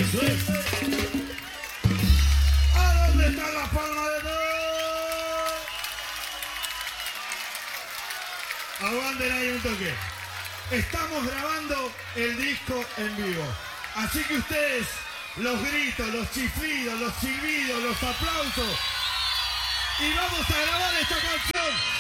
Eso es. ¿A dónde está la palma de todos? Aguanten ahí un toque. Estamos grabando el disco en vivo. Así que ustedes, los gritos, los chiflidos, los silbidos, los aplausos. Y vamos a grabar esta canción.